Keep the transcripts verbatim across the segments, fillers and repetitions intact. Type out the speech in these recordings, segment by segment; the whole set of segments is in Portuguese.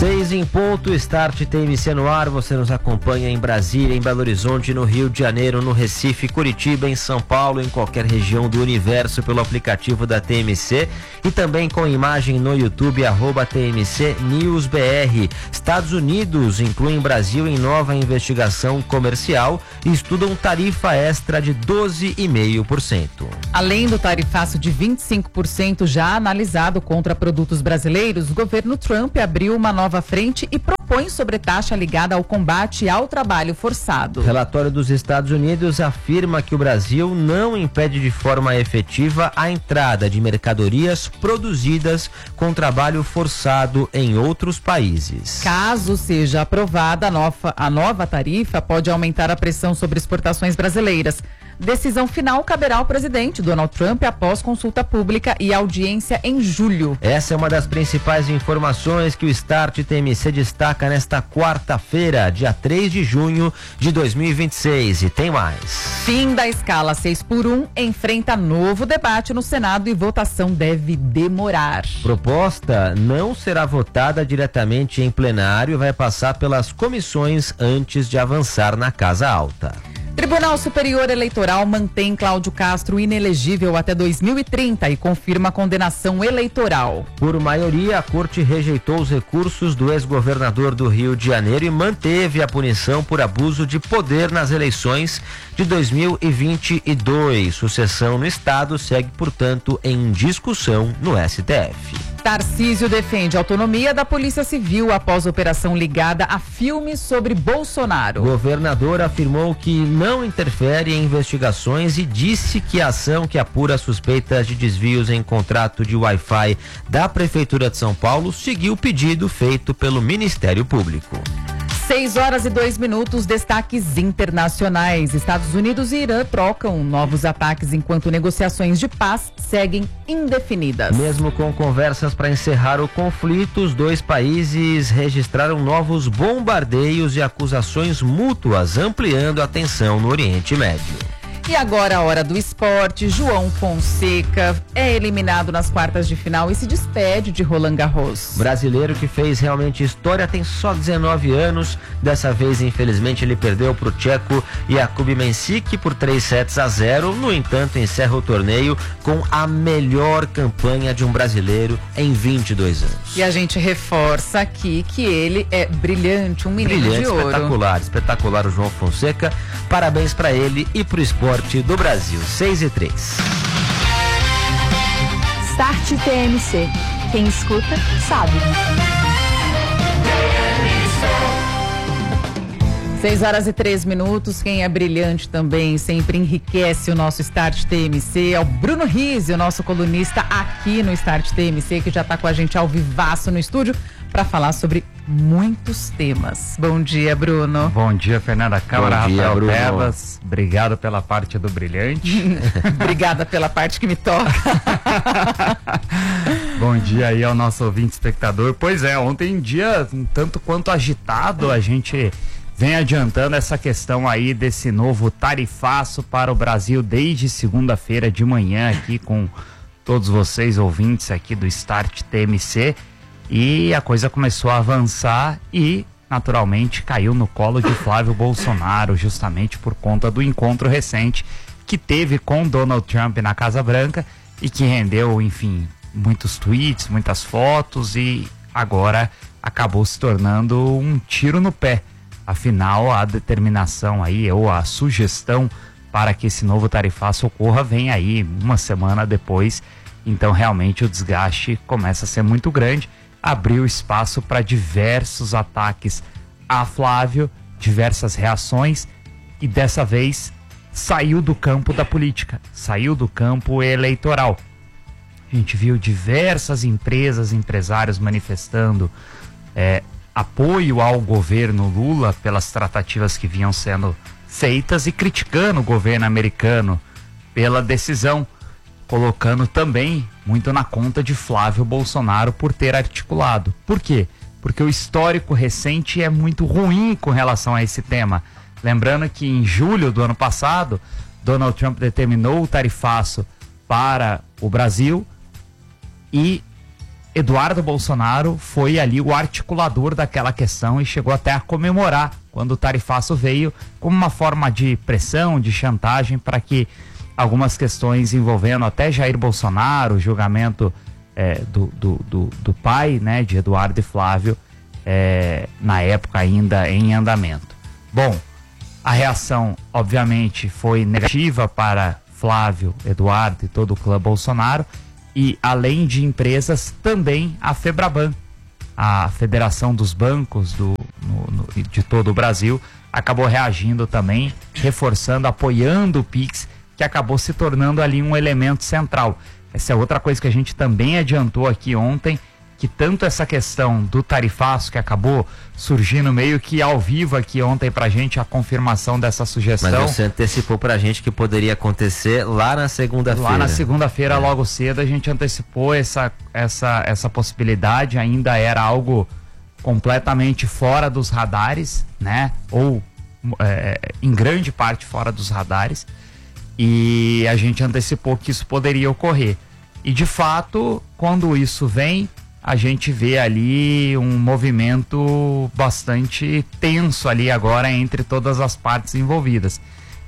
Seis em ponto, Start T M C no ar. Você nos acompanha em Brasília, em Belo Horizonte, no Rio de Janeiro, no Recife, Curitiba, em São Paulo, em qualquer região do universo pelo aplicativo da T M C e também com imagem no YouTube, arroba T M C News B R. Estados Unidos incluem Brasil em nova investigação comercial e estudam tarifa extra de doze vírgula cinco por cento. Além do tarifaço de vinte e cinco por cento já analisado contra produtos brasileiros, o governo Trump abriu uma nova frente e propõe sobretaxa ligada ao combate ao trabalho forçado. O relatório dos Estados Unidos afirma que o Brasil não impede de forma efetiva a entrada de mercadorias produzidas com trabalho forçado em outros países. Caso seja aprovada a nova, a nova tarifa, pode aumentar a pressão sobre exportações brasileiras. Decisão final caberá ao presidente Donald Trump após consulta pública e audiência em julho. Essa é uma das principais informações que o Start T M C destaca nesta quarta-feira, dia três de junho de dois mil e vinte e seis. E tem mais. Fim da escala seis por um enfrenta novo debate no Senado e votação deve demorar. Proposta não será votada diretamente em plenário e vai passar pelas comissões antes de avançar na Casa Alta. Tribunal Superior Eleitoral mantém Cláudio Castro inelegível até dois mil e trinta e confirma a condenação eleitoral. Por maioria, a corte rejeitou os recursos do ex-governador do Rio de Janeiro e manteve a punição por abuso de poder nas eleições de dois mil e vinte e dois. Sucessão no estado segue, portanto, em discussão no S T F. Tarcísio defende a autonomia da Polícia Civil após operação ligada a filmes sobre Bolsonaro. O governador afirmou que não interfere em investigações e disse que a ação que apura suspeitas de desvios em contrato de Wi-Fi da Prefeitura de São Paulo seguiu o pedido feito pelo Ministério Público. Seis horas e dois minutos, destaques internacionais. Estados Unidos e Irã trocam novos ataques enquanto negociações de paz seguem indefinidas. Mesmo com conversas para encerrar o conflito, os dois países registraram novos bombardeios e acusações mútuas, ampliando a tensão no Oriente Médio. E agora a hora do esporte. João Fonseca é eliminado nas quartas de final e se despede de Roland Garros. Brasileiro que fez realmente história, tem só dezenove anos. Dessa vez, infelizmente, ele perdeu para o tcheco Jakub Mensik por três sets a zero. No entanto, encerra o torneio com a melhor campanha de um brasileiro em vinte e dois anos. E a gente reforça aqui que ele é brilhante, um menino brilhante, de ouro. Espetacular, espetacular o João Fonseca. Parabéns para ele e pro esporte do Brasil. seis e três. Start T M C. Quem escuta, sabe. seis horas e três minutos. Quem é brilhante também sempre enriquece o nosso Start T M C. É o Bruno Rizzi, o nosso colunista aqui no Start T M C, que já está com a gente ao vivaço no estúdio para falar sobre muitos temas. Bom dia, Bruno. Bom dia, Fernanda Câmara, Bom dia, Rafael Bruno. Tebas. Obrigado pela parte do brilhante. Obrigada pela parte que me toca. Bom dia aí ao nosso ouvinte espectador. Pois é, ontem dia um tanto quanto agitado, a gente vem adiantando essa questão aí desse novo tarifaço para o Brasil desde segunda-feira de manhã aqui com todos vocês ouvintes aqui do Start T M C. E a coisa começou a avançar e, naturalmente, caiu no colo de Flávio Bolsonaro, justamente por conta do encontro recente que teve com Donald Trump na Casa Branca e que rendeu, enfim, muitos tweets, muitas fotos e agora acabou se tornando um tiro no pé. Afinal, a determinação aí, ou a sugestão para que esse novo tarifaço ocorra vem aí uma semana depois. Então, realmente, o desgaste começa a ser muito grande. Abriu espaço para diversos ataques a Flávio, diversas reações e dessa vez saiu do campo da política, saiu do campo eleitoral. A gente viu diversas empresas, empresários manifestando é, apoio ao governo Lula pelas tratativas que vinham sendo feitas e criticando o governo americano pela decisão, colocando também muito na conta de Flávio Bolsonaro por ter articulado. Por quê? Porque o histórico recente é muito ruim com relação a esse tema. Lembrando que em julho do ano passado, Donald Trump determinou o tarifaço para o Brasil e Eduardo Bolsonaro foi ali o articulador daquela questão e chegou até a comemorar quando o tarifaço veio como uma forma de pressão, de chantagem para que algumas questões envolvendo até Jair Bolsonaro, o julgamento é, do, do, do, do pai, né, de Eduardo e Flávio, é, na época ainda em andamento. Bom, a reação obviamente foi negativa para Flávio, Eduardo e todo o clã Bolsonaro. E, além de empresas, também a FEBRABAN, a Federação dos Bancos do, no, no, de todo o Brasil, acabou reagindo também, reforçando, apoiando o Pix, que acabou se tornando ali um elemento central. Essa é outra coisa que a gente também adiantou aqui ontem, que tanto essa questão do tarifaço, que acabou surgindo meio que ao vivo aqui ontem pra gente, a confirmação dessa sugestão. Mas você antecipou pra gente que poderia acontecer lá na segunda-feira. Lá na segunda-feira, é. logo cedo, a gente antecipou essa, essa, essa possibilidade, ainda era algo completamente fora dos radares, né? Ou é, em grande parte fora dos radares, e a gente antecipou que isso poderia ocorrer. E de fato, quando isso vem, a gente vê ali um movimento bastante tenso ali agora entre todas as partes envolvidas.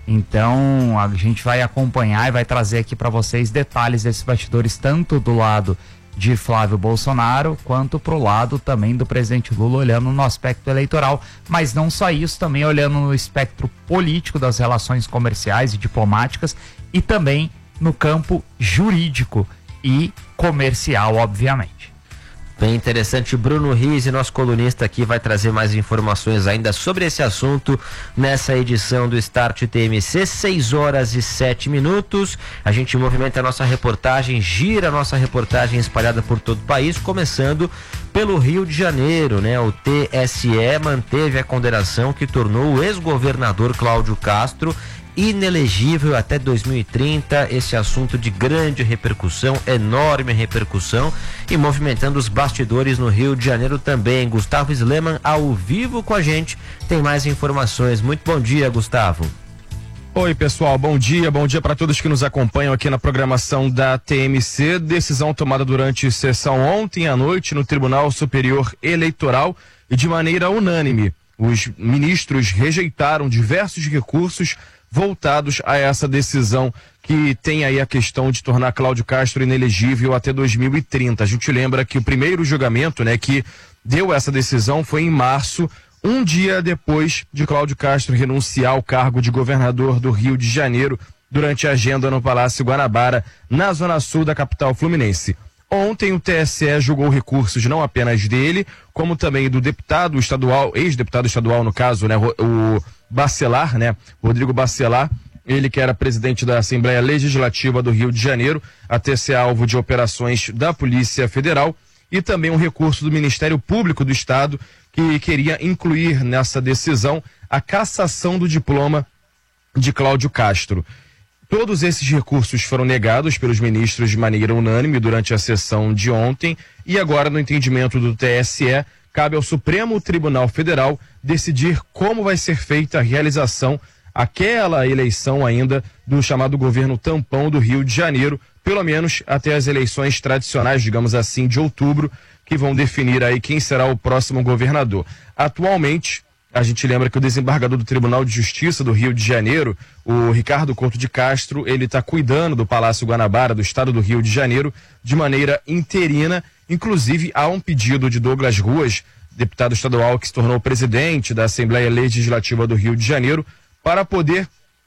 Então a gente vai acompanhar e vai trazer aqui para vocês detalhes desses bastidores, tanto do lado de Flávio Bolsonaro quanto pro lado também do presidente Lula, olhando no aspecto eleitoral, mas não só isso, também olhando no espectro político das relações comerciais e diplomáticas e também no campo jurídico e comercial, obviamente. Bem interessante. Bruno Rizzi, nosso colunista aqui, vai trazer mais informações ainda sobre esse assunto nessa edição do Start T M C, seis horas e sete minutos. A gente movimenta a nossa reportagem, gira a nossa reportagem espalhada por todo o país, começando pelo Rio de Janeiro, né? O T S E manteve a condenação que tornou o ex-governador Cláudio Castro inelegível até dois mil e trinta, esse assunto de grande repercussão, enorme repercussão, e movimentando os bastidores no Rio de Janeiro também. Gustavo Sleman ao vivo com a gente, tem mais informações. Muito bom dia, Gustavo. Oi, pessoal, bom dia, bom dia para todos que nos acompanham aqui na programação da T M C. Decisão tomada durante sessão ontem à noite no Tribunal Superior Eleitoral e de maneira unânime. Os ministros rejeitaram diversos recursos voltados a essa decisão que tem aí a questão de tornar Cláudio Castro inelegível até dois mil e trinta. A gente lembra que o primeiro julgamento, né, que deu essa decisão foi em março, um dia depois de Cláudio Castro renunciar ao cargo de governador do Rio de Janeiro durante a agenda no Palácio Guanabara, na zona sul da capital fluminense. Ontem o T S E julgou recursos não apenas dele, como também do deputado estadual, ex-deputado estadual no caso, né, o Bacelar, né, Rodrigo Bacelar, ele que era presidente da Assembleia Legislativa do Rio de Janeiro, até ser alvo de operações da Polícia Federal, e também um recurso do Ministério Público do Estado, que queria incluir nessa decisão a cassação do diploma de Cláudio Castro. Todos esses recursos foram negados pelos ministros de maneira unânime durante a sessão de ontem, e agora, no entendimento do T S E, cabe ao Supremo Tribunal Federal decidir como vai ser feita a realização aquela eleição ainda do chamado governo tampão do Rio de Janeiro, pelo menos até as eleições tradicionais, digamos assim, de outubro, que vão definir aí quem será o próximo governador. Atualmente, a gente lembra que o desembargador do Tribunal de Justiça do Rio de Janeiro, o Ricardo Couto de Castro, ele está cuidando do Palácio Guanabara, do estado do Rio de Janeiro, de maneira interina. Inclusive, há um pedido de Douglas Ruas, deputado estadual que se tornou presidente da Assembleia Legislativa do Rio de Janeiro, para poder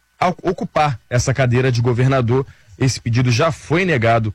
ocupar essa cadeira de governador. Esse pedido já foi negado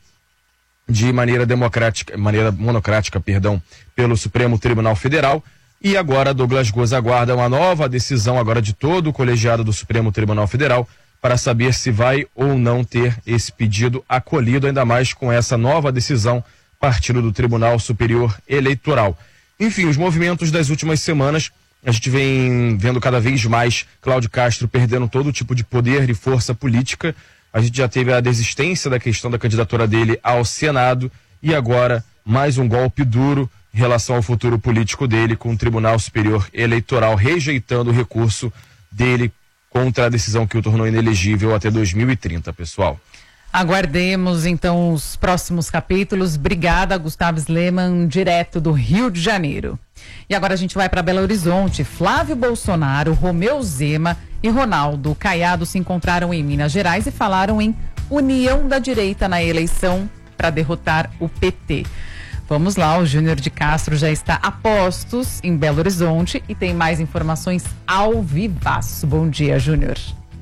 de maneira democrática, maneira monocrática, perdão, pelo Supremo Tribunal Federal. E agora Douglas Ruas aguarda uma nova decisão agora de todo o colegiado do Supremo Tribunal Federal para saber se vai ou não ter esse pedido acolhido, ainda mais com essa nova decisão partindo do Tribunal Superior Eleitoral. Enfim, os movimentos das últimas semanas, a gente vem vendo cada vez mais Cláudio Castro perdendo todo tipo de poder e força política. A gente já teve a desistência da questão da candidatura dele ao Senado e agora mais um golpe duro em relação ao futuro político dele, com o Tribunal Superior Eleitoral rejeitando o recurso dele contra a decisão que o tornou inelegível até dois mil e trinta, pessoal. Aguardemos então os próximos capítulos. Obrigada, Gustavo Sleman, direto do Rio de Janeiro. E agora a gente vai para Belo Horizonte. Flávio Bolsonaro, Romeu Zema e Ronaldo Caiado se encontraram em Minas Gerais e falaram em união da direita na eleição para derrotar o P T. Vamos lá, o Júnior de Castro já está a postos em Belo Horizonte e tem mais informações ao vivaço. Bom dia, Júnior.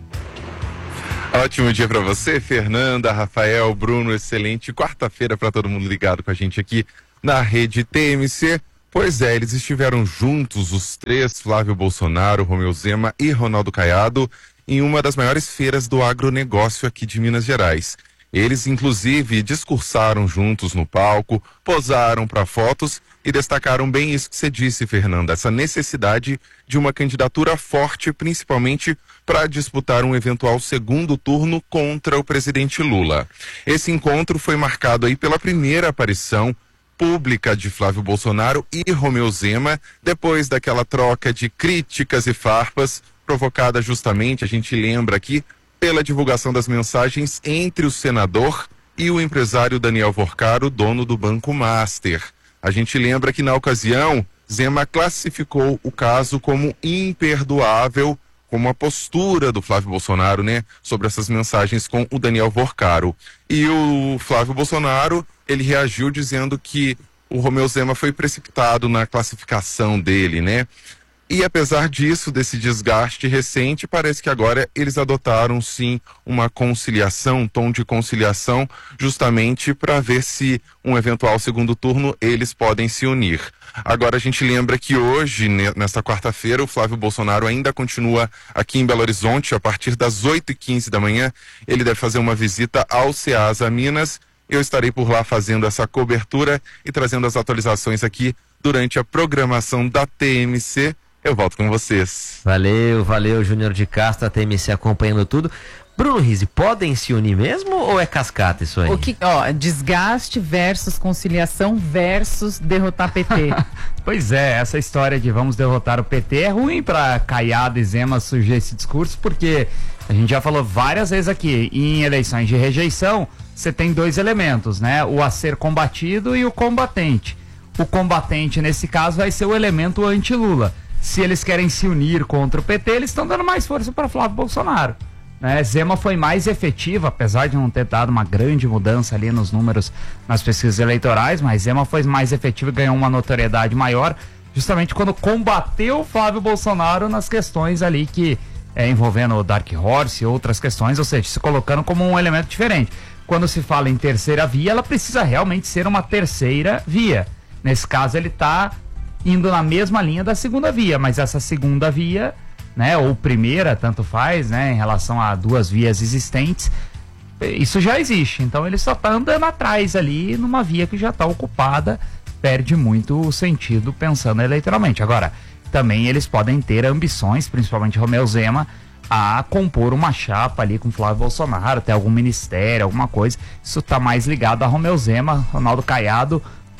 Ótimo dia para você, Fernanda, Rafael, Bruno, excelente quarta-feira para todo mundo ligado com a gente aqui na rede T M C. Pois é, eles estiveram juntos, os três, Flávio Bolsonaro, Romeu Zema e Ronaldo Caiado, em uma das maiores feiras do agronegócio aqui de Minas Gerais. Eles, inclusive, discursaram juntos no palco, posaram para fotos e destacaram bem isso que você disse, Fernanda, essa necessidade de uma candidatura forte, principalmente para disputar um eventual segundo turno contra o presidente Lula. Esse encontro foi marcado aí pela primeira aparição pública de Flávio Bolsonaro e Romeu Zema, depois daquela troca de críticas e farpas provocada justamente, a gente lembra aqui, pela divulgação das mensagens entre o senador e o empresário Daniel Vorcaro, dono do Banco Master. A gente lembra que na ocasião, Zema classificou o caso como imperdoável, como a postura do Flávio Bolsonaro, né, sobre essas mensagens com o Daniel Vorcaro. E o Flávio Bolsonaro, ele reagiu dizendo que o Romeu Zema foi precipitado na classificação dele, né? E apesar disso, desse desgaste recente, parece que agora eles adotaram sim uma conciliação, um tom de conciliação, justamente para ver se um eventual segundo turno eles podem se unir. Agora a gente lembra que hoje, nesta quarta-feira, o Flávio Bolsonaro ainda continua aqui em Belo Horizonte, a partir das oito e quinze da manhã, ele deve fazer uma visita ao Ceasa Minas. Eu estarei por lá fazendo essa cobertura e trazendo as atualizações aqui durante a programação da T M C. Eu volto com vocês. Valeu, valeu, Júnior de Castro, a T M C acompanhando tudo. Bruno Rizzi, podem se unir mesmo ou é cascata isso aí? O que, ó, desgaste versus conciliação versus derrotar P T. Pois é, essa história de vamos derrotar o P T é ruim para Caiado e Zema surgir esse discurso, porque a gente já falou várias vezes aqui, em eleições de rejeição, você tem dois elementos, né? O a ser combatido e o combatente. O combatente, nesse caso, vai ser o elemento anti-Lula. Se eles querem se unir contra o P T, eles estão dando mais força para Flávio Bolsonaro. Né? Zema foi mais efetivo, apesar de não ter dado uma grande mudança ali nos números nas pesquisas eleitorais, mas Zema foi mais efetivo e ganhou uma notoriedade maior, justamente quando combateu o Flávio Bolsonaro nas questões ali que é, envolvendo o Dark Horse e outras questões, ou seja, se colocando como um elemento diferente. Quando se fala em terceira via, ela precisa realmente ser uma terceira via. Nesse caso, ele está indo na mesma linha da segunda via, mas essa segunda via, né, ou primeira, tanto faz, né, em relação a duas vias existentes, isso já existe, então ele só tá andando atrás ali numa via que já está ocupada, perde muito o sentido pensando eleitoralmente. Agora, também eles podem ter ambições, principalmente Romeu Zema, a compor uma chapa ali com Flávio Bolsonaro, ter algum ministério, alguma coisa, isso tá mais ligado a Romeu Zema. Ronaldo Caiado,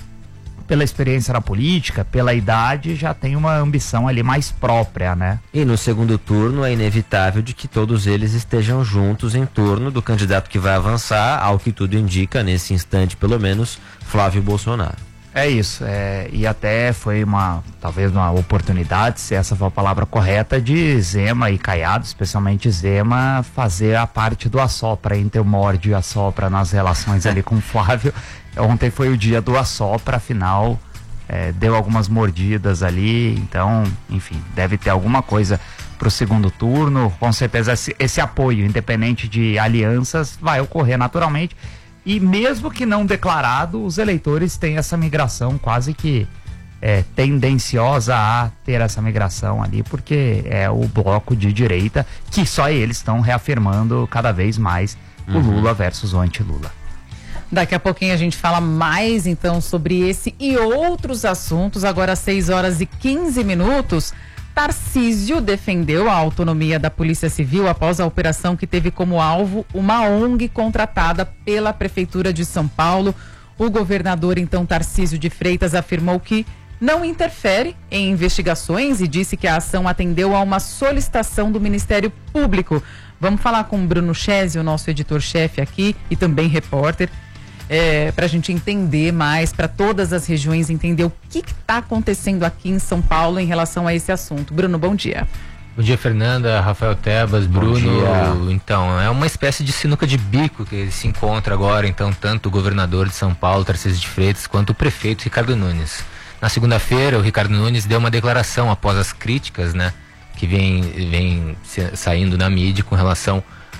pela experiência na política, pela idade, já tem uma ambição ali mais própria, né? E no segundo turno é inevitável de que todos eles estejam juntos em torno do candidato que vai avançar, ao que tudo indica, nesse instante pelo menos, Flávio Bolsonaro. É isso, é, e até foi uma, talvez uma oportunidade, se essa for a palavra correta, de Zema e Caiado, especialmente Zema, fazer a parte do assopra, entre o morde e assopra nas relações ali com o Flávio. Ontem foi o dia do assopra, afinal, é, deu algumas mordidas ali, então, enfim, deve ter alguma coisa pro segundo turno. Com certeza esse, esse apoio, independente de alianças, vai ocorrer naturalmente. E mesmo que não declarado, os eleitores têm essa migração quase que é, tendenciosa a ter essa migração ali, porque é o bloco de direita que só eles estão reafirmando cada vez mais o Uhum. Lula versus o anti-Lula. Daqui a pouquinho a gente fala mais então sobre esse e outros assuntos. Agora às seis horas e quinze minutos. Tarcísio defendeu a autonomia da Polícia Civil após a operação que teve como alvo uma O N G contratada pela Prefeitura de São Paulo. O governador, então, Tarcísio de Freitas, afirmou que não interfere em investigações e disse que a ação atendeu a uma solicitação do Ministério Público. Vamos falar com o Bruno Chesi, o nosso editor-chefe aqui e também repórter, é, para a gente entender mais, para todas as regiões, entender o que está acontecendo aqui em São Paulo em relação a esse assunto. Bruno, bom dia. Bom dia, Fernanda, Rafael Tebas, Bruno. Então, é uma espécie de sinuca de bico que se encontra agora, então, tanto o governador de São Paulo, Tarcísio de Freitas, quanto o prefeito Ricardo Nunes. Na segunda-feira, o Ricardo Nunes deu uma declaração após as críticas, né, que vem, vem saindo na mídia com relação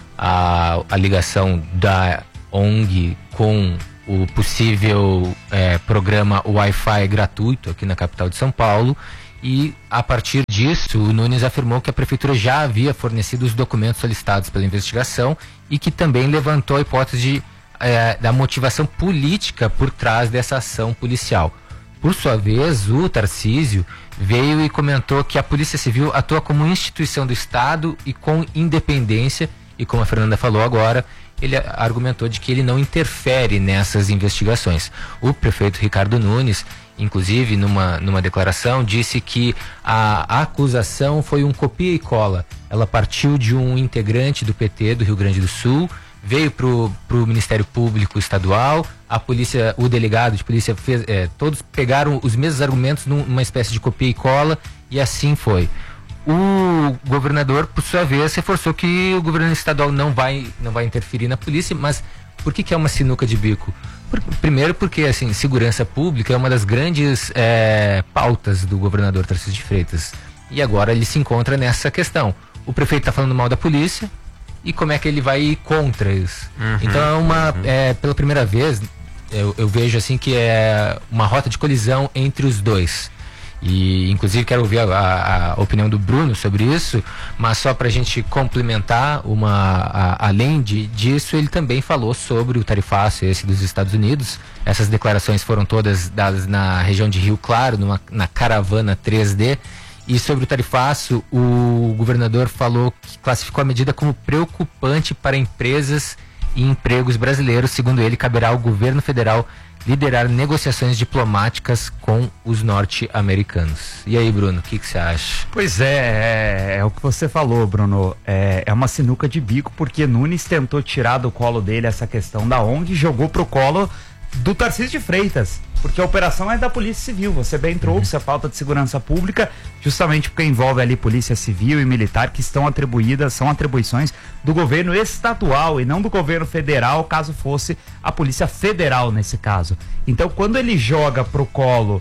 à, à ligação da O N G com o possível é, programa Wi-Fi gratuito aqui na capital de São Paulo. E, a partir disso, o Nunes afirmou que a prefeitura já havia fornecido os documentos solicitados pela investigação e que também levantou a hipótese de, é, da motivação política por trás dessa ação policial. Por sua vez, o Tarcísio veio e comentou que a Polícia Civil atua como instituição do Estado e com independência, e como a Fernanda falou agora, ele argumentou de que ele não interfere nessas investigações. O prefeito Ricardo Nunes, inclusive, numa, numa declaração, disse que a, a acusação foi um copia e cola. Ela partiu de um integrante do P T do Rio Grande do Sul, veio para o Ministério Público Estadual, a polícia, o delegado de polícia fez, é, todos pegaram os mesmos argumentos numa espécie de copia e cola, e assim foi. O governador, por sua vez, reforçou que o governo estadual não vai, não vai interferir na polícia, mas por que que é uma sinuca de bico? Por, primeiro porque, assim, segurança pública é uma das grandes é, pautas do governador Tarcísio de Freitas. E agora ele se encontra nessa questão. O prefeito está falando mal da polícia, e como é que ele vai ir contra isso? Uhum, então, é uma, uhum. é, pela primeira vez, eu, eu vejo assim que é uma rota de colisão entre os dois. E, inclusive, quero ouvir a, a opinião do Bruno sobre isso, mas só para a gente complementar, uma, a, além de, disso, ele também falou sobre o tarifaço esse dos Estados Unidos. Essas declarações foram todas dadas na região de Rio Claro, numa, na caravana três D. E sobre o tarifaço, o governador falou que classificou a medida como preocupante para empresas e empregos brasileiros. Segundo ele, caberá ao governo federal liderar negociações diplomáticas com os norte-americanos. E aí, Bruno, o que que você acha? Pois é, é, é o que você falou, Bruno. É, é uma sinuca de bico, porque Nunes tentou tirar do colo dele essa questão da O N G e jogou pro colo do Tarcísio de Freitas, porque a operação é da Polícia Civil. Você bem trouxe a falta de segurança pública, justamente porque envolve ali Polícia Civil e Militar, que estão atribuídas, são atribuições do governo estadual e não do governo federal, caso fosse a Polícia Federal nesse caso. Então, quando ele joga pro colo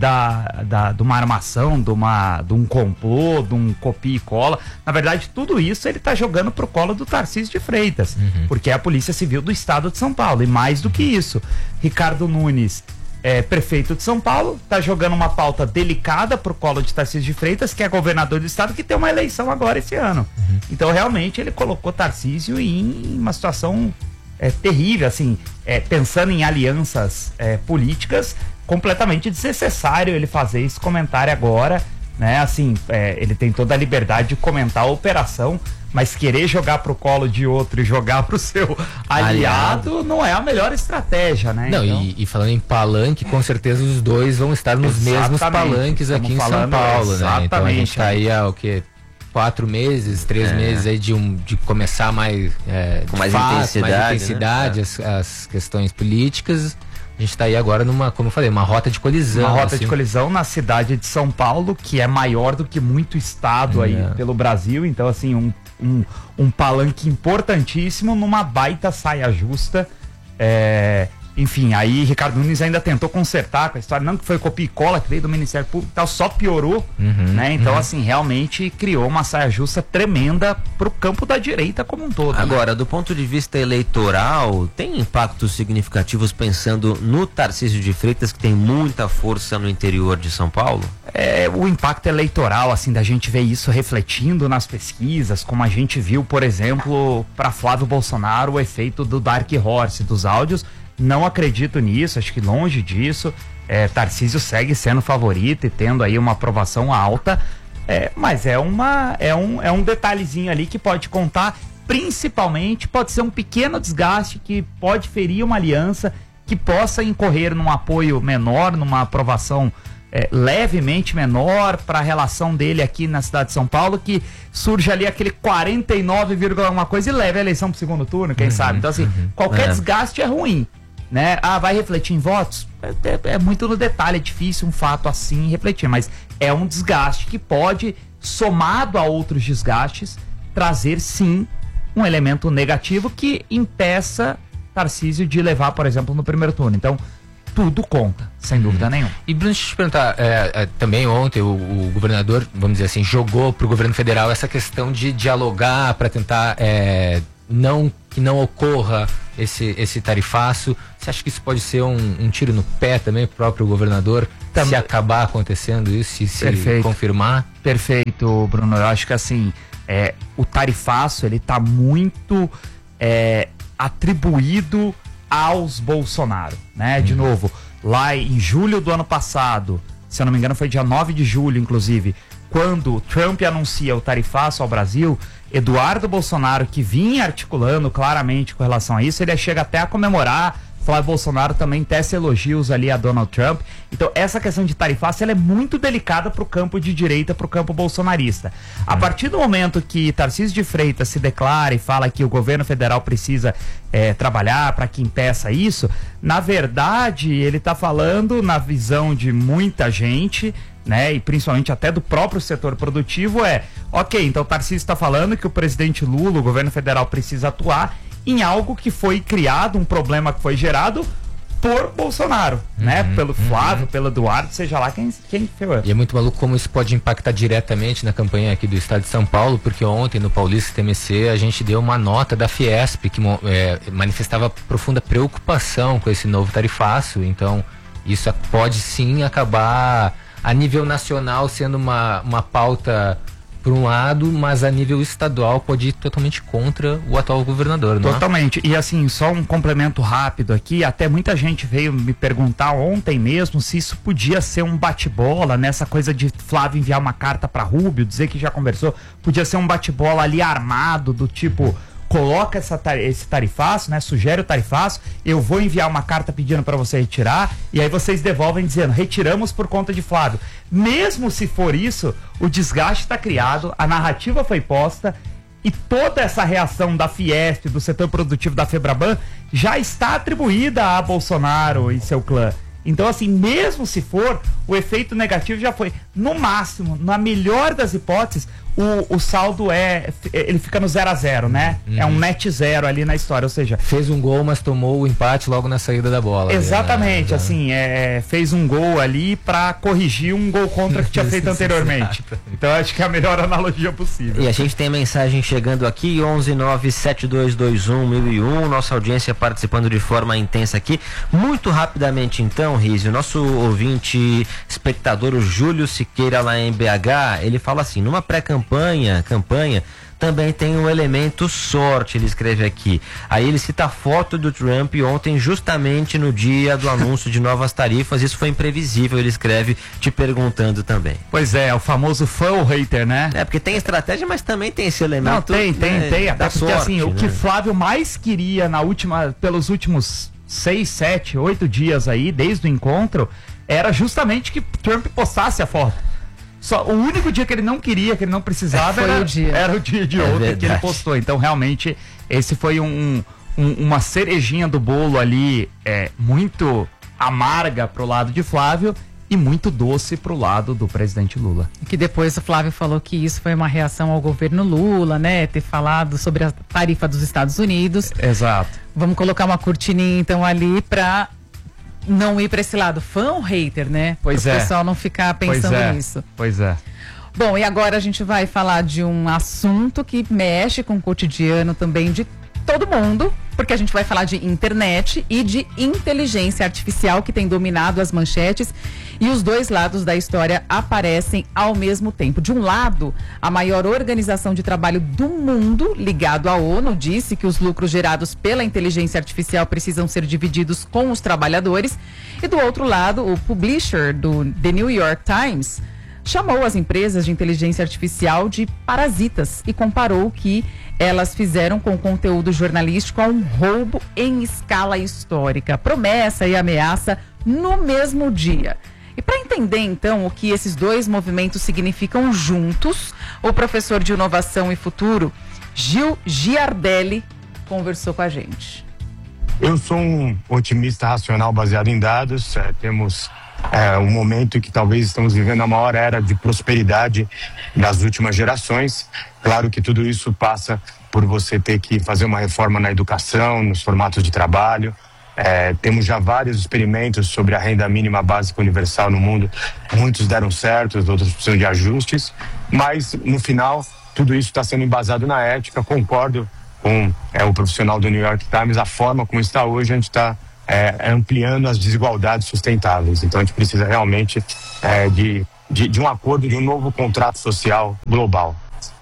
da, da, de uma armação, de, uma, de um complô, de um copia e cola, na verdade, tudo isso ele tá jogando pro colo do Tarcísio de Freitas, uhum. porque é a Polícia Civil do Estado de São Paulo. E mais do que isso, Ricardo Nunes, É, prefeito de São Paulo, está jogando uma pauta delicada pro colo de Tarcísio de Freitas, que é governador do estado, que tem uma eleição agora esse ano. Uhum. Então, realmente, ele colocou Tarcísio em uma situação é, terrível, assim, é, pensando em alianças é, políticas, completamente desnecessário ele fazer esse comentário agora, né? Assim, é, ele tem toda a liberdade de comentar a operação, mas querer jogar pro colo de outro e jogar pro seu aliado, aliado. não é a melhor estratégia, né? Não, então... e, e falando em palanque, com certeza os dois vão estar nos Exatamente. mesmos palanques aqui em São Paulo, né? Então a gente tá aí há o quê? Quatro meses, três é. meses aí de, um, de começar mais é, com mais fato, intensidade, mais intensidade né? as, as questões políticas. A gente está aí agora numa, como eu falei, uma rota de colisão. Uma rota assim. de colisão na cidade de São Paulo, que é maior do que muito estado é. aí pelo Brasil. Então, assim, um, um, um palanque importantíssimo numa baita saia justa. É, enfim, aí Ricardo Nunes ainda tentou consertar com a história, não que foi copia e cola que veio do Ministério Público e tal, só piorou, uhum, né? Então, uhum. assim, realmente criou uma saia justa tremenda pro campo da direita como um todo. Agora, né? do ponto de vista eleitoral, tem impactos significativos pensando no Tarcísio de Freitas, que tem muita força no interior de São Paulo? É, o impacto eleitoral, assim, da gente ver isso refletindo nas pesquisas, como a gente viu, por exemplo, para Flávio Bolsonaro, o efeito do Dark Horse, dos áudios. Não acredito nisso, acho que longe disso. É, Tarcísio segue sendo favorito e tendo aí uma aprovação alta, é, mas é, uma, é, um, é um detalhezinho ali que pode contar, principalmente pode ser um pequeno desgaste que pode ferir uma aliança, que possa incorrer num apoio menor, numa aprovação é, levemente menor para a relação dele aqui na cidade de São Paulo, que surge ali aquele quarenta e nove, alguma coisa e leva a eleição para o segundo turno, quem uhum, sabe. Então, assim, uhum, qualquer é. desgaste é ruim, né? Ah, vai refletir em votos? É, é, é muito no detalhe, é difícil um fato assim refletir, mas é um desgaste que pode, somado a outros desgastes, trazer, sim, um elemento negativo que impeça Tarcísio de levar, por exemplo, no primeiro turno. Então, tudo conta, sem dúvida nenhuma. E Bruno, deixa eu te perguntar, é, é, também ontem o, o governador, vamos dizer assim, jogou para o governo federal essa questão de dialogar para tentar é, não, que não ocorra esse, esse tarifaço. Você acha que isso pode ser um, um tiro no pé também pro próprio governador, Tam... se acabar acontecendo isso, se, se confirmar? Perfeito, Bruno. Eu acho que assim, é, o tarifaço, ele tá muito é, atribuído aos Bolsonaro, né? De hum. novo, lá em julho do ano passado, se eu não me engano foi dia nove de julho, inclusive, quando Trump anuncia o tarifaço ao Brasil, Eduardo Bolsonaro, que vinha articulando claramente com relação a isso, ele chega até a comemorar. Flávio Bolsonaro também tece elogios ali a Donald Trump. Então essa questão de tarifaço, ela é muito delicada para o campo de direita, para o campo bolsonarista. A partir do momento que Tarcísio de Freitas se declara e fala que o governo federal precisa é, trabalhar para que impeça isso, na verdade ele está falando, na visão de muita gente, né, e principalmente até do próprio setor produtivo, é ok, então Tarcísio está falando que o presidente Lula, o governo federal precisa atuar em algo que foi criado, um problema que foi gerado por Bolsonaro, uhum, né? Pelo Flávio, uhum. pelo Eduardo, seja lá quem, quem for. E é muito maluco como isso pode impactar diretamente na campanha aqui do estado de São Paulo, porque ontem no Paulista T M C a gente deu uma nota da Fiesp que é, manifestava profunda preocupação com esse novo tarifaço. Então isso pode sim acabar a nível nacional sendo uma, uma pauta por um lado, mas a nível estadual pode ir totalmente contra o atual governador, não é? Totalmente. E assim, só um complemento rápido aqui, até muita gente veio me perguntar ontem mesmo se isso podia ser um bate-bola, nessa coisa de Flávio enviar uma carta para Rubio, dizer que já conversou, podia ser um bate-bola ali armado, do tipo, coloca essa, esse tarifaço, né? Sugere o tarifaço, eu vou enviar uma carta pedindo para você retirar, e aí vocês devolvem dizendo, retiramos por conta de Flávio. Mesmo se for isso, o desgaste está criado, a narrativa foi posta, e toda essa reação da Fiesp, do setor produtivo da Febraban, já está atribuída a Bolsonaro e seu clã. Então, assim, mesmo se for, o efeito negativo já foi. No máximo, na melhor das hipóteses, o, o saldo é, ele fica no zero a zero, né? Uhum. É um net zero ali na história, ou seja... Fez um gol, mas tomou o empate logo na saída da bola. Exatamente, né? assim, é, fez um gol ali pra corrigir um gol contra que tinha feito anteriormente. Então, acho que é a melhor analogia possível. E a gente tem mensagem chegando aqui, onze nove sete dois dois um mil e um, nossa audiência participando de forma intensa aqui. Muito rapidamente, então, Rizzi, o nosso ouvinte espectador, o Júlio Siqueira, lá em B H, ele fala assim, numa pré-campanha Campanha, campanha, também tem um elemento sorte, ele escreve aqui. Aí ele cita a foto do Trump ontem, justamente no dia do anúncio de novas tarifas. Isso foi imprevisível, ele escreve, te perguntando também. Pois é, o famoso fã ou hater, né? É, porque tem estratégia, mas também tem esse elemento. Não, tem, tem, né, tem. Até porque, sorte, assim, né? o que Flávio mais queria na última, pelos últimos seis, sete, oito dias aí, desde o encontro, era justamente que Trump postasse a foto. Só, o único dia que ele não queria, que ele não precisava, foi era, o dia. era o dia de é ontem verdade. que ele postou. Então, realmente, esse foi um, um, uma cerejinha do bolo ali, é, muito amarga pro lado de Flávio e muito doce pro lado do presidente Lula. Que depois o Flávio falou que isso foi uma reação ao governo Lula, né? Ter falado sobre a tarifa dos Estados Unidos. Exato. Vamos colocar uma cortininha, então, ali pra... não ir para esse lado, fã ou hater, né? Pois Pro é. O pessoal não ficar pensando pois é. nisso. Pois é. Bom, e agora a gente vai falar de um assunto que mexe com o cotidiano também de todo mundo, porque a gente vai falar de internet e de inteligência artificial que tem dominado as manchetes, e os dois lados da história aparecem ao mesmo tempo. De um lado, a maior organização de trabalho do mundo, ligado à ONU, disse que os lucros gerados pela inteligência artificial precisam ser divididos com os trabalhadores, e do outro lado, o publisher do The New York Times chamou as empresas de inteligência artificial de parasitas e comparou que elas fizeram com o conteúdo jornalístico a um roubo em escala histórica. Promessa e ameaça no mesmo dia. E para entender, então, o que esses dois movimentos significam juntos, o professor de Inovação e Futuro, Gil Giardelli, conversou com a gente. Eu sou um otimista racional baseado em dados. É, temos é, um momento em que talvez estamos vivendo a maior era de prosperidade das últimas gerações. Claro que tudo isso passa por você ter que fazer uma reforma na educação, nos formatos de trabalho. É, temos já vários experimentos sobre a renda mínima básica universal no mundo. Muitos deram certo, outros precisam de ajustes. Mas, no final, tudo isso está sendo embasado na ética. Concordo com é, o profissional do New York Times. A forma como está hoje, a gente está é, ampliando as desigualdades sustentáveis. Então, a gente precisa realmente é, de, de, de um acordo, de um novo contrato social global.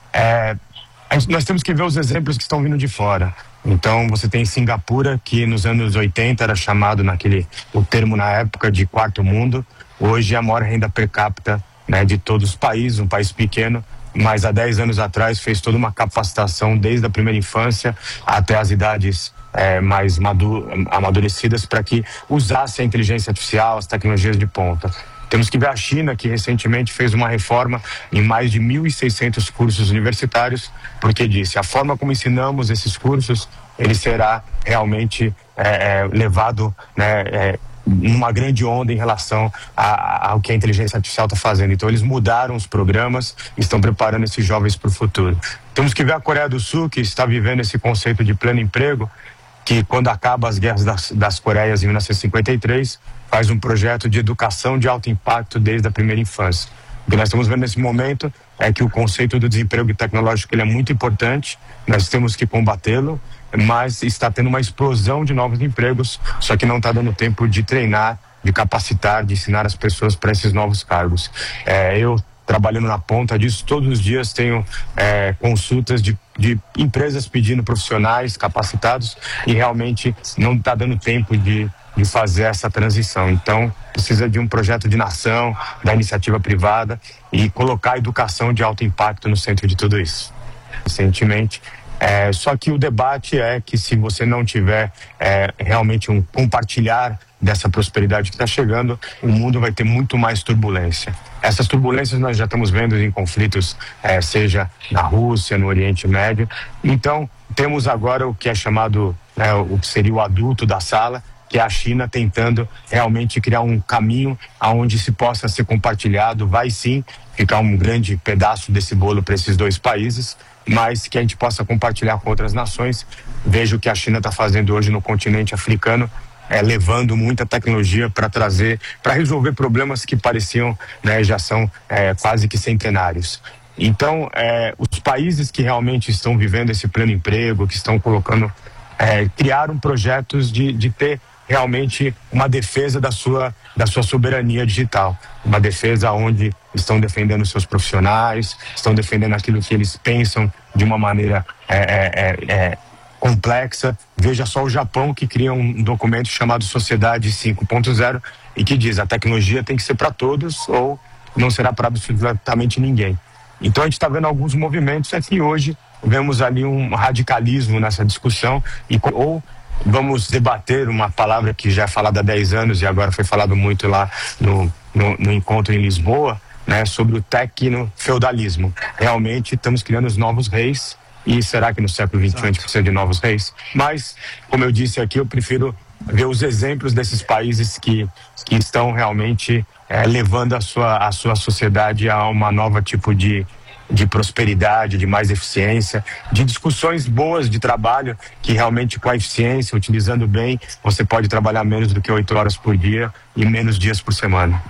É, nós temos que ver os exemplos que estão vindo de fora. Então, você tem Singapura, que nos anos oitenta era chamado naquele, o termo na época de quarto mundo. Hoje é a maior renda per capita, né, de todos os países, um país pequeno, mas há dez anos atrás fez toda uma capacitação desde a primeira infância até as idades é, mais madu- amadurecidas para que usasse a inteligência artificial, as tecnologias de ponta. Temos que ver a China, que recentemente fez uma reforma em mais de mil e seiscentos cursos universitários, porque disse, a forma como ensinamos esses cursos, ele será realmente é, é, levado, né, é, numa grande onda em relação a, ao que a inteligência artificial está fazendo. Então, eles mudaram os programas e estão preparando esses jovens para o futuro. Temos que ver a Coreia do Sul, que está vivendo esse conceito de pleno emprego, que quando acaba as guerras das, das Coreias em mil novecentos e cinquenta e três, faz um projeto de educação de alto impacto desde a primeira infância. O que nós estamos vendo nesse momento é que o conceito do desemprego tecnológico ele é muito importante, nós temos que combatê-lo, mas está tendo uma explosão de novos empregos, só que não está dando tempo de treinar, de capacitar, de ensinar as pessoas para esses novos cargos. É, eu, trabalhando na ponta disso, todos os dias tenho é, consultas de, de empresas pedindo profissionais capacitados e realmente não está dando tempo de de fazer essa transição. Então, precisa de um projeto de nação, da iniciativa privada e colocar a educação de alto impacto no centro de tudo isso. Recentemente, é, só que o debate é que se você não tiver é, realmente um compartilhar dessa prosperidade que está chegando, o mundo vai ter muito mais turbulência. Essas turbulências nós já estamos vendo em conflitos, é, seja na Rússia, no Oriente Médio. Então, temos agora o que é chamado, né, o que seria o adulto da sala, que é a China tentando realmente criar um caminho aonde se possa ser compartilhado, vai sim ficar um grande pedaço desse bolo para esses dois países, mas que a gente possa compartilhar com outras nações. Vejo o que a China está fazendo hoje no continente africano, é, levando muita tecnologia para trazer, para resolver problemas que pareciam, né, já são é, quase que centenários. Então, é, os países que realmente estão vivendo esse pleno emprego, que estão colocando, é, criaram projetos de, de ter realmente uma defesa da sua, da sua soberania digital, uma defesa onde estão defendendo seus profissionais, estão defendendo aquilo que eles pensam de uma maneira é, é, é, complexa. Veja só o Japão, que cria um documento chamado Sociedade cinco ponto zero e que diz a tecnologia tem que ser para todos ou não será para absolutamente ninguém. Então a gente está vendo alguns movimentos aqui hoje, vemos ali um radicalismo nessa discussão e ou vamos debater uma palavra que já é falada há dez anos e agora foi falado muito lá no, no, no encontro em Lisboa, né, sobre o tecno-feudalismo. Realmente estamos criando os novos reis e será que no século vinte e um a gente precisa de novos reis? Mas, como eu disse aqui, eu prefiro ver os exemplos desses países que, que estão realmente é, levando a sua, a sua sociedade a uma nova tipo de de prosperidade, de mais eficiência, de discussões boas de trabalho, que realmente com a eficiência, utilizando bem, você pode trabalhar menos do que oito horas por dia e menos dias por semana.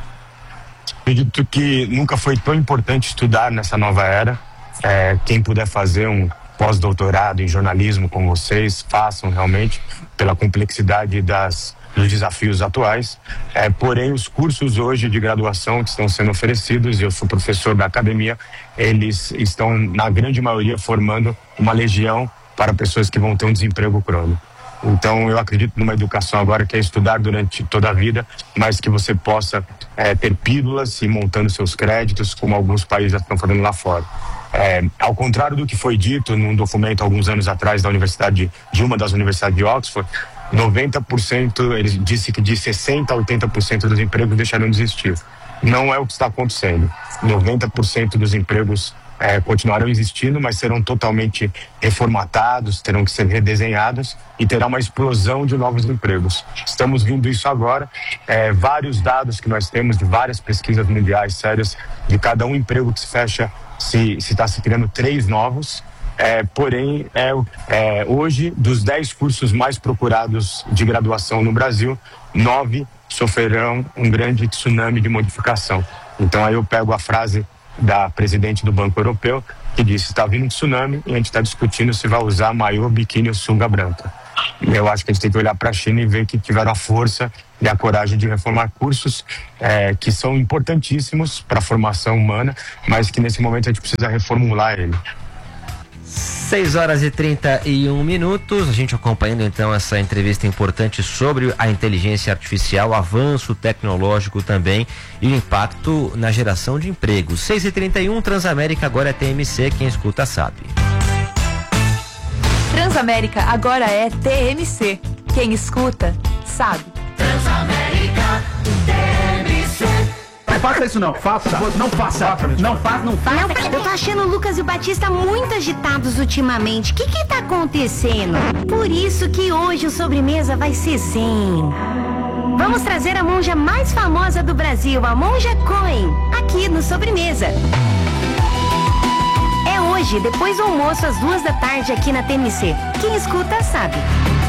Acredito que nunca foi tão importante estudar nessa nova era. É, quem puder fazer um pós-doutorado em jornalismo com vocês, façam realmente, pela complexidade das dos desafios atuais, é, porém os cursos hoje de graduação que estão sendo oferecidos, eu sou professor da academia, eles estão na grande maioria formando uma legião para pessoas que vão ter um desemprego crônico. Então eu acredito numa educação agora que é estudar durante toda a vida, mas que você possa é, ter pílulas e montando seus créditos, como alguns países já estão fazendo lá fora. É, ao contrário do que foi dito num documento alguns anos atrás da universidade de, de uma das universidades de Oxford, noventa por cento, ele disse que de sessenta a oitenta por cento dos empregos deixarão de existir. Não é o que está acontecendo. noventa por cento dos empregos é, continuarão existindo, mas serão totalmente reformatados, terão que ser redesenhados e terá uma explosão de novos empregos. Estamos vendo isso agora. É, vários dados que nós temos de várias pesquisas mundiais sérias, de cada um emprego que se fecha, se está se criando três novos. É, porém, é, é, hoje, dos dez cursos mais procurados de graduação no Brasil, nove sofrerão um grande tsunami de modificação. Então aí eu pego a frase da presidente do Banco Europeu, que disse: está vindo um tsunami e a gente está discutindo se vai usar maiô, biquíni ou sunga branca. Eu acho que a gente tem que olhar para a China e ver que tiveram a força e a coragem de reformar cursos é, que são importantíssimos para a formação humana, mas que nesse momento a gente precisa reformular ele. seis horas e trinta e um minutos, a gente acompanhando então essa entrevista importante sobre a inteligência artificial, avanço tecnológico também e o impacto na geração de empregos. seis e trinta e um, Transamérica agora é T M C, quem escuta sabe. Transamérica agora é T M C. Quem escuta sabe. Transamérica T M C. Não faça isso não, faça, não faça, não faça, não faça. Eu tô achando o Lucas e o Batista muito agitados ultimamente. O que que tá acontecendo? Por isso que hoje o sobremesa vai ser zen. Vamos trazer a monja mais famosa do Brasil, a Monja Coen, aqui no Sobremesa. É hoje, depois do almoço, às duas da tarde, aqui na T M C. Quem escuta sabe.